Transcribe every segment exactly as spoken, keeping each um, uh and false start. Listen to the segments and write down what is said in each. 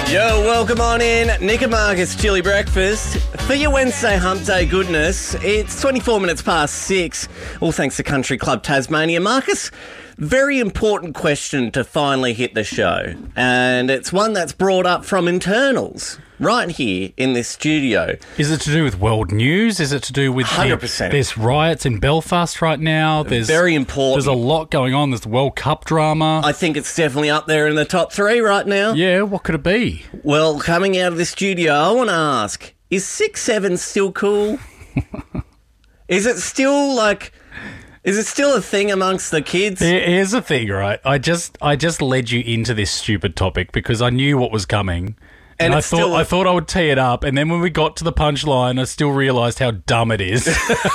Yo, welcome on in. Nick and Marcus, Chili Breakfast. For your Wednesday hump day goodness, it's twenty-four minutes past six. All thanks to Country Club Tasmania. Marcus, very important question to finally hit the show. And it's one that's brought up from internals right here in this studio. Is it to do with world news? Is it to do with... one hundred percent. The, there's riots in Belfast right now. There's very important. There's a lot going on. There's the World Cup drama. I think it's definitely up there in the top three right now. Yeah, what could it be? Well, coming out of the studio, I want to ask, is six seven still cool? Is it still like... Is it still a thing amongst the kids? Here's the thing, right? I just I just led you into this stupid topic because I knew what was coming. And, and I thought still... I thought I would tee it up, and then when we got to the punchline, I still realised how dumb it is.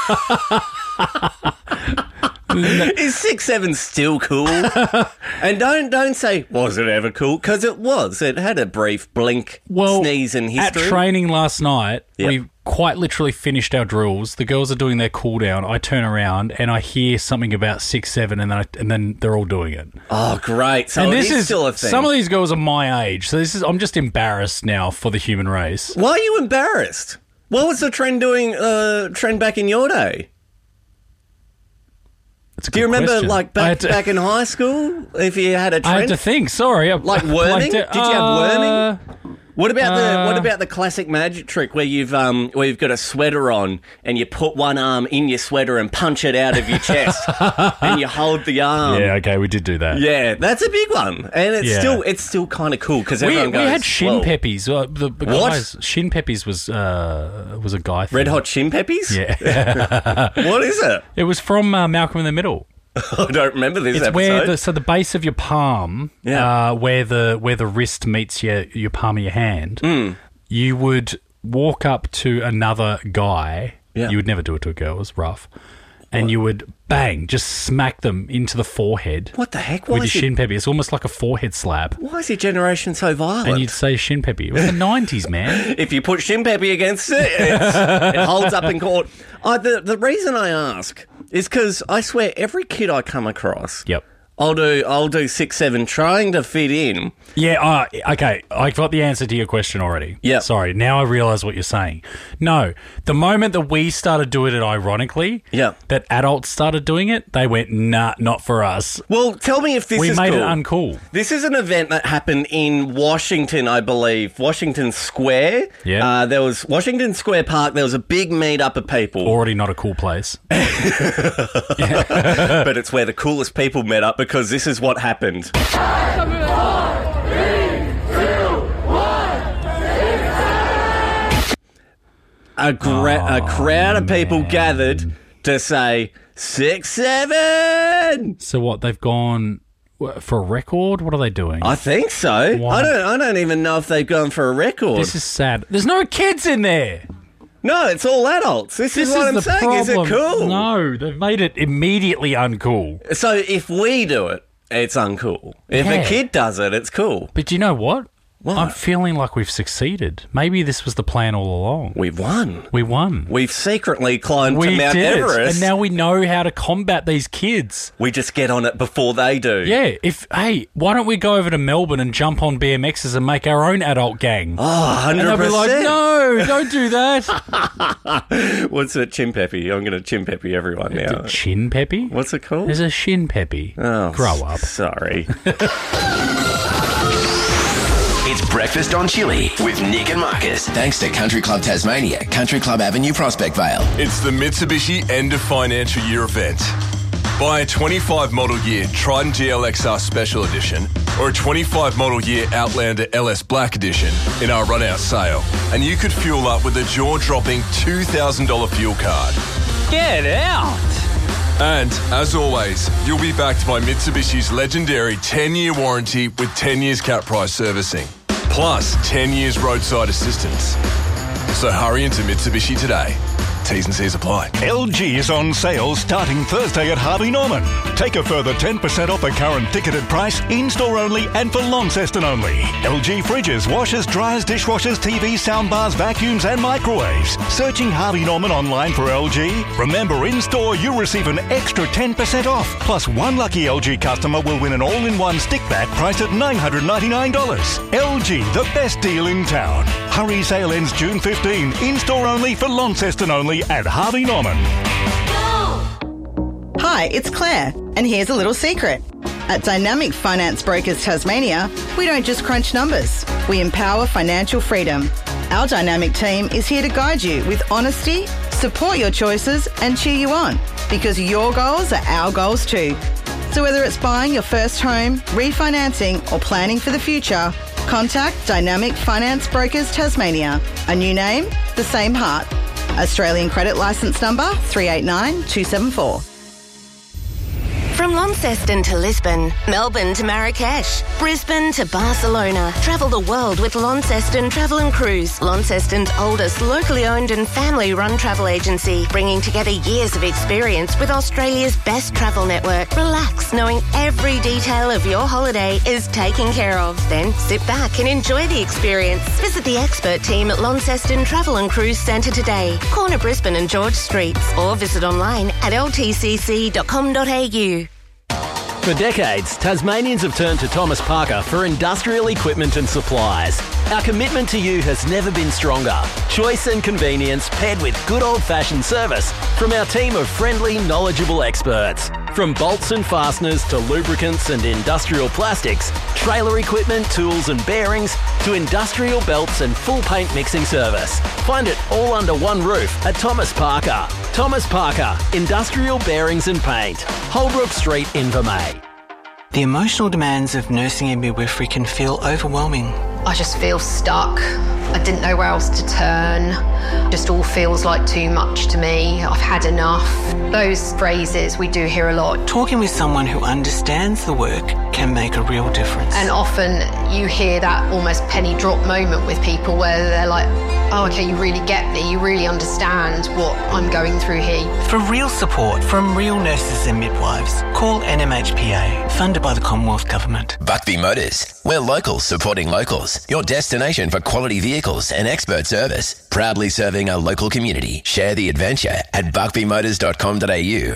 Is six seven still cool? And don't don't say, was it ever cool? Because it was. It had a brief blink, well, sneeze in history. At training last night, yep. we quite literally finished our drills. The girls are doing their cool down. I turn around and I hear something about six seven, and then I, and then they're all doing it. Oh, great! So and it this is, is still a thing. Some of these girls are my age, so this is. I'm just embarrassed now for the human race. Why are you embarrassed? What was the trend doing? Uh, trend back in your day? Do you remember, question. like, back to, back in high school, if you had a trend? I had to think, sorry. I, like worming? Did you have worming? Uh, what about uh, the what about the classic magic trick where you've um where you've got a sweater on and you put one arm in your sweater and punch it out of your chest and you hold the arm? Yeah, okay, we did do that. Yeah, that's a big one, and it's yeah. still it's still kind of cool because we, everyone goes. We had shin Whoa. peppies. Uh, the, the what? Guys, shin peppies was uh, was a guy thing. Red hot shin peppies? Yeah. What is it? It was from uh, Malcolm in the Middle. I don't remember this it's episode. Where the, so the base of your palm, yeah. uh, where the where the wrist meets your, your palm of your hand, mm. you would walk up to another guy. Yeah. You would never do it to a girl. It was rough. And what? You would, bang, just smack them into the forehead. What the heck? Why with your is shin it... peppy. It's almost like a forehead slap. Why is your generation so violent? And you'd say shin peppy. It was the nineties, man. If you put shin peppy against it, it's, it holds up in court. Uh, the, the reason I ask is because I swear every kid I come across... Yep. I'll do I'll do six seven trying to fit in. Yeah, uh, okay. I got the answer to your question already. Yeah. Sorry, now I realise what you're saying. No, the moment that we started doing it ironically, yeah. that adults started doing it, they went, nah, not for us. Well, tell me if this we is made cool. it uncool. This is an event that happened in Washington, I believe. Washington Square. Yeah. Uh, there was Washington Square Park. There was a big meet-up of people. Already not a cool place. But it's where the coolest people met up because this is what happened. Four, three, two, one, a, gra- oh, a crowd of people man. gathered to say six seven. So what? They've gone for a record? What are they doing? I think so. Why? I don't. I don't even know if they've gone for a record. This is sad. There's no kids in there. No, it's all adults. This, This is what is I'm the saying. problem. Is it cool? No, they've made it immediately uncool. So if we do it, it's uncool. If Yeah. a kid does it, it's cool. But do you know what? What? I'm feeling like we've succeeded. Maybe this was the plan all along. We've won. We won. We've secretly climbed we to Mount did Everest. it. And now we know how to combat these kids. We just get on it before they do. Yeah. If hey, why don't we go over to Melbourne and jump on B M Xs and make our own adult gang? Oh, one hundred percent. And they'll be like, no, don't do that. What's a chin peppy? I'm going to chin peppy everyone now. Chin peppy? What's it called? There's a shin peppy. Oh, Grow up. Sorry. It's Breakfast on Chili with Nick and Marcus. Thanks to Country Club Tasmania, Country Club Avenue, Prospect Vale. It's the Mitsubishi end of financial year event. Buy a twenty-five model year Triton G L X R Special Edition or a twenty-five model year Outlander L S Black Edition in our run-out sale, and you could fuel up with a jaw-dropping two thousand dollars fuel card. Get out! And, as always, you'll be backed by Mitsubishi's legendary ten-year warranty with ten years cap price servicing, plus ten years roadside assistance. So hurry into Mitsubishi today. T's and C's apply. L G is on sale starting Thursday at Harvey Norman. Take a further ten percent off the current ticketed price, in-store only and for Launceston only. L G fridges, washers, dryers, dishwashers, T Vs, soundbars, vacuums and microwaves. Searching Harvey Norman online for L G? Remember, in-store you'll receive an extra ten percent off. Plus, one lucky L G customer will win an all-in-one stick vac priced at nine hundred ninety-nine dollars. L G, the best deal in town. Hurry, sale ends June fifteenth. In-store only for Launceston only at Harvey Norman. Hi, it's Claire, and here's a little secret. At Dynamic Finance Brokers Tasmania, we don't just crunch numbers, we empower financial freedom. Our dynamic team is here to guide you with honesty, support your choices and cheer you on, because your goals are our goals too. So whether it's buying your first home, refinancing or planning for the future, contact Dynamic Finance Brokers Tasmania. A new name, the same heart. Australian credit licence number three eight nine two seven four. From Launceston to Lisbon, Melbourne to Marrakesh, Brisbane to Barcelona. Travel the world with Launceston Travel and Cruise, Launceston's oldest locally owned and family-run travel agency, bringing together years of experience with Australia's best travel network. Relax, knowing every detail of your holiday is taken care of. Then sit back and enjoy the experience. Visit the expert team at Launceston Travel and Cruise Centre today, corner Brisbane and George Streets, or visit online at l t c c dot com dot a u. For decades, Tasmanians have turned to Thomas Parker for industrial equipment and supplies. Our commitment to you has never been stronger. Choice and convenience paired with good old-fashioned service from our team of friendly, knowledgeable experts. From bolts and fasteners to lubricants and industrial plastics, trailer equipment, tools and bearings, to industrial belts and full paint mixing service. Find it all under one roof at Thomas Parker. Thomas Parker, Industrial Bearings and Paint, Holbrook Street, Invermay. The emotional demands of nursing and midwifery can feel overwhelming. I just feel stuck. I didn't know where else to turn. Just all feels like too much to me. I've had enough. Those phrases we do hear a lot. Talking with someone who understands the work can make a real difference. And often you hear that almost penny drop moment with people where they're like, oh, okay, you really get me. You really understand what I'm going through here. For real support from real nurses and midwives, call N M H P A, funded by the Commonwealth Government. Buckby Motors. We're locals supporting locals. Your destination for quality vehicles and expert service. Proudly serving a local community. Share the adventure at buckby motors dot com dot a u.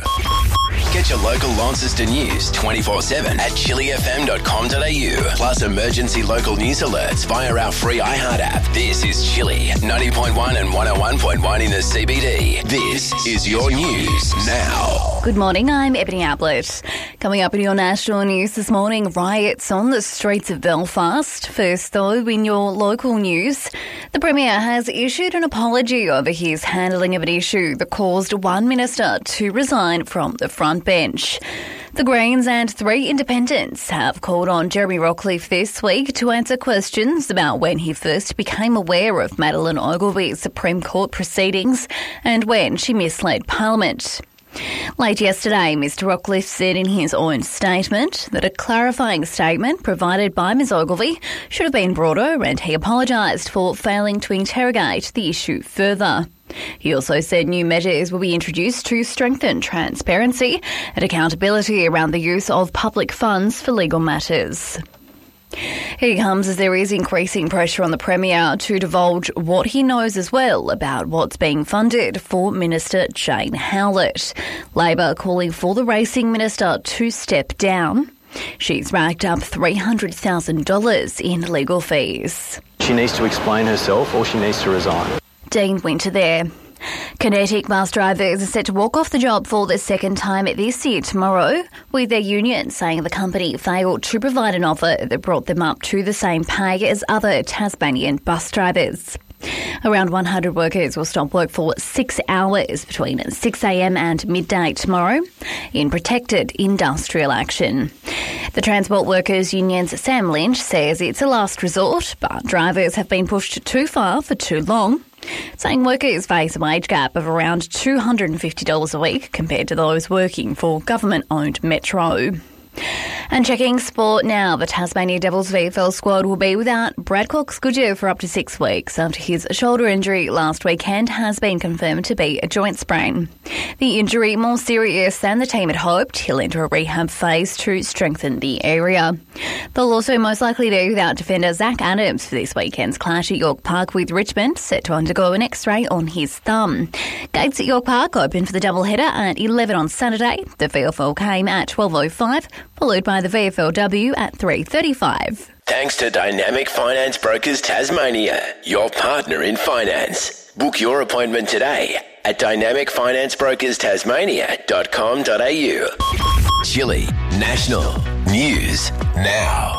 Get your local Launceston news twenty-four seven at chili f m dot com dot a u. Plus emergency local news alerts via our free iHeart app. This is Chili, ninety point one and one oh one point one in the C B D. This is your news now. Good morning, I'm Ebony Ablett. Coming up in your national news this morning, riots on the streets of Belfast. First, though, in your local news, the Premier has issued an apology over his handling of an issue that caused one minister to resign from the front bench. The Greens and three independents have called on Jeremy Rockliff this week to answer questions about when he first became aware of Madeleine Ogilvy's Supreme Court proceedings and when she misled Parliament. Late yesterday, Mr Rockliff said in his own statement that a clarifying statement provided by Ms Ogilvy should have been broader, and he apologised for failing to interrogate the issue further. He also said new measures will be introduced to strengthen transparency and accountability around the use of public funds for legal matters. Here comes as there is increasing pressure on the Premier to divulge what he knows as well about what's being funded for Minister Jane Howlett. Labor calling for the Racing Minister to step down. She's racked up three hundred thousand dollars in legal fees. She needs to explain herself or she needs to resign. Dean Winter there. Kinetic bus drivers are set to walk off the job for the second time this year tomorrow, with their union saying the company failed to provide an offer that brought them up to the same pay as other Tasmanian bus drivers. Around one hundred workers will stop work for six hours between six a m and midday tomorrow in protected industrial action. The Transport Workers Union's Sam Lynch says it's a last resort, but drivers have been pushed too far for too long, saying workers face a wage gap of around two hundred fifty dollars a week compared to those working for government-owned Metro. And checking sport now, the Tasmania Devils V F L squad will be without Brad Cox-Goodyear for up to six weeks after his shoulder injury last weekend has been confirmed to be a joint sprain. The injury more serious than the team had hoped. He'll enter a rehab phase to strengthen the area. They'll also most likely be without defender Zach Adams for this weekend's clash at York Park with Richmond, set to undergo an x-ray on his thumb. Gates at York Park open for the doubleheader at eleven on Saturday. The V F L game at twelve oh five, followed by the V F L W at three thirty-five. Thanks to Dynamic Finance Brokers Tasmania, your partner in finance. Book your appointment today at dynamic finance brokers tasmania dot com dot a u. Chili National News Now.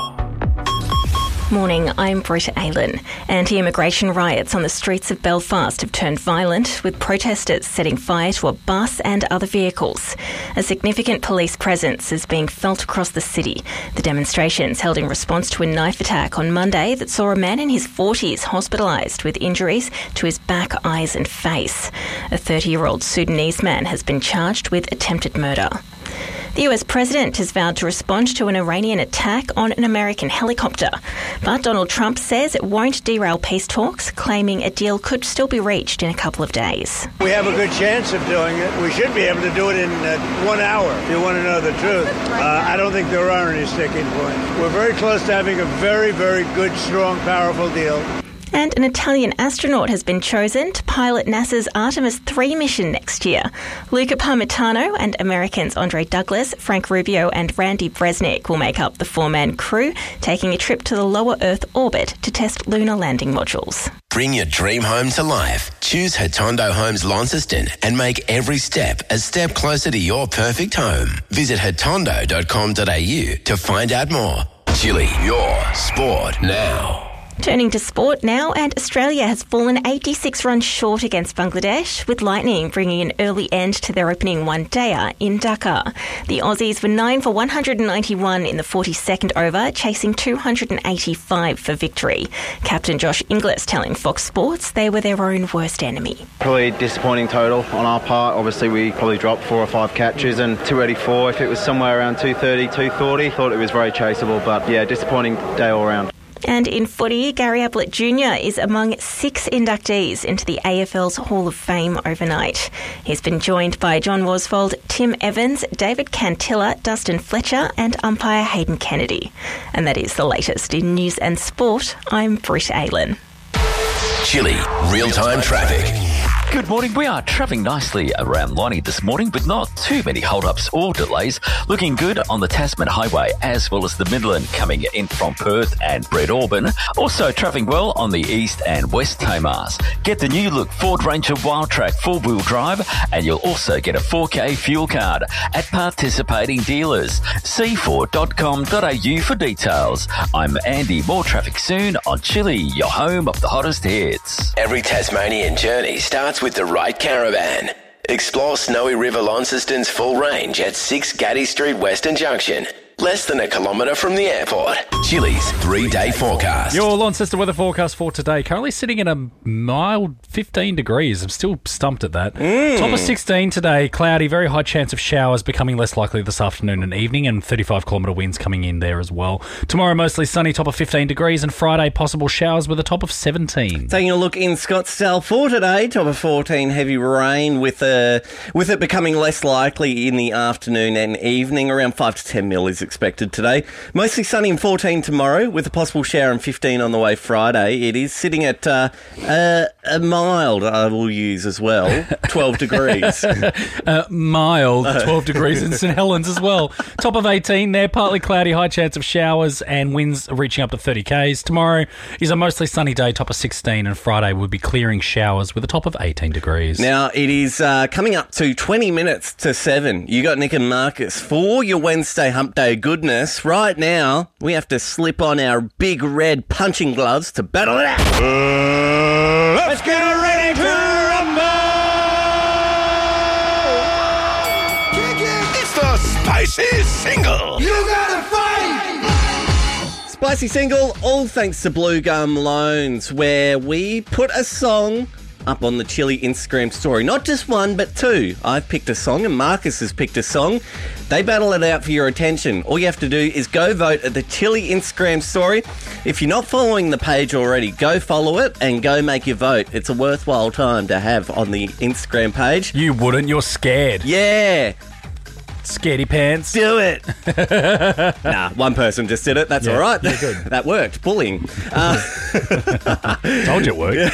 Morning, I'm Britta Aylen. Anti-immigration riots on the streets of Belfast have turned violent, with protesters setting fire to a bus and other vehicles. A significant police presence is being felt across the city. The demonstrations held in response to a knife attack on Monday that saw a man in his forties hospitalised with injuries to his back, eyes and face. A thirty-year-old Sudanese man has been charged with attempted murder. The U S president has vowed to respond to an Iranian attack on an American helicopter. But Donald Trump says it won't derail peace talks, claiming a deal could still be reached in a couple of days. We have a good chance of doing it. We should be able to do it in uh, one hour, if you want to know the truth. Uh, I don't think there are any sticking points. We're very close to having a very, very good, strong, powerful deal. And an Italian astronaut has been chosen to pilot NASA's Artemis three mission next year. Luca Parmitano and Americans Andre Douglas, Frank Rubio and Randy Bresnik will make up the four-man crew, taking a trip to the lower Earth orbit to test lunar landing modules. Bring your dream home to life. Choose Hatondo Homes Launceston and make every step a step closer to your perfect home. Visit hatondo dot com dot a u to find out more. Chili, your sport now. Turning to sport now, and Australia has fallen eighty-six runs short against Bangladesh, with Lightning bringing an early end to their opening one-dayer in Dhaka. The Aussies were nine for one hundred ninety-one in the forty-second over, chasing two hundred eighty-five for victory. Captain Josh Inglis telling Fox Sports they were their own worst enemy. Probably disappointing total on our part. Obviously, we probably dropped four or five catches, and two eighty-four, if it was somewhere around two thirty, two forty, thought it was very chaseable, but yeah, disappointing day all round. And in footy, Gary Ablett Junior is among six inductees into the A F L's Hall of Fame overnight. He's been joined by John Worsfold, Tim Evans, David Cantilla, Dustin Fletcher and umpire Hayden Kennedy. And that is the latest in news and sport. I'm Britta Aylen. Chili, real-time traffic. Good morning. We are travelling nicely around Lonnie this morning with not too many hold-ups or delays. Looking good on the Tasman Highway as well as the Midland coming in from Perth and Brett Auburn. Also travelling well on the East and West Tamars. Get the new look Ford Ranger Wildtrak four-wheel drive and you'll also get a four K fuel card at participating dealers. c ford dot com dot a u for details. I'm Andy. More traffic soon on Chili, your home of the hottest hits. Every Tasmanian journey starts with the right caravan. Explore Snowy River Launceston's full range at six Gaddy Street Western Junction. Less than a kilometre from the airport. Chili's three-day forecast. Your Launceston weather forecast for today. Currently sitting at a mild fifteen degrees. I'm still stumped at that. Mm. Top of sixteen today. Cloudy. Very high chance of showers becoming less likely this afternoon and evening, and thirty-five kilometre winds coming in there as well. Tomorrow mostly sunny. Top of fifteen degrees, and Friday possible showers with a top of seventeen. Taking a look in Scottsdale for today. Top of fourteen. Heavy rain with uh, with it becoming less likely in the afternoon and evening. Around five to ten mil is expected today. Mostly sunny and fourteen tomorrow with a possible shower and fifteen on the way Friday. It is sitting at uh, uh, a mild, I will use as well, twelve degrees. uh, mild, twelve degrees in St Helens as well. Top of eighteen there, partly cloudy, high chance of showers and winds reaching up to thirty k's. Tomorrow is a mostly sunny day, top of sixteen, and Friday will be clearing showers with a top of eighteen degrees. Now, it is uh, coming up to twenty minutes to seven. You got Nick and Marcus for your Wednesday hump day goodness. Right now, we have to slip on our big red punching gloves to battle it out. Uh, let's get ready to rumble! It's the Spicy Single. You gotta fight! Spicy Single, all thanks to Blue Gum Loans, where we put a song up on the Chili Instagram story. Not just one, but two. I've picked a song and Marcus has picked a song. They battle it out for your attention. All you have to do is go vote at the Chili Instagram story. If you're not following the page already, go follow it and go make your vote. It's a worthwhile time to have on the Instagram page. You wouldn't. You're scared. Yeah. Scaredy pants. Do it. Nah, one person just did it. That's Yeah, all right. yeah, good. That worked. Bullying. Uh, Told you it worked.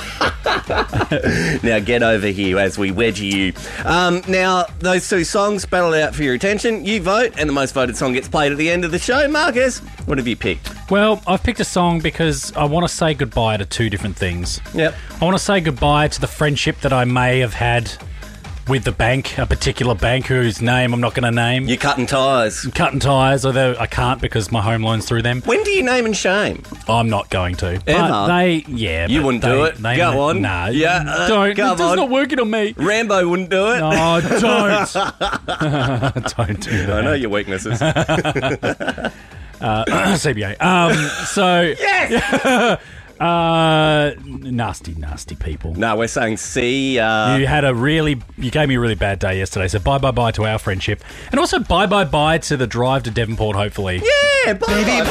Now get over here as we wedgie you. Um, now, those two songs battle it out for your attention. You vote, and the most voted song gets played at the end of the show. Marcus, what have you picked? Well, I've picked a song because I want to say goodbye to two different things. Yep. I want to say goodbye to the friendship that I may have had with the bank, a particular bank whose name I'm not going to name. You're cutting ties. I'm cutting ties, although I can't because my home loan's through them. When do you name and shame? I'm not going to. Ever? But they, yeah. You but wouldn't they, do it. They, Go on. Nah. Yeah, uh, don't. come It's on. not working on me. Rambo wouldn't do it. No, don't. Don't do that. I know your weaknesses. uh, C B A. Um, so... Yes! Uh, nasty, nasty people. No, we're saying see. Uh, you had a really, you gave me a really bad day yesterday. So bye, bye, bye to our friendship, and also bye, bye, bye to the drive to Devonport. Hopefully, yeah, bye.